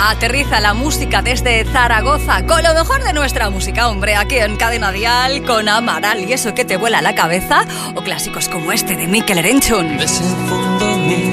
Aterriza la música desde Zaragoza con lo mejor de nuestra música, hombre, aquí en Cadena Dial con Amaral y eso que te vuela la cabeza, o clásicos como este de Mikel Erenchun. Ves en fondo mi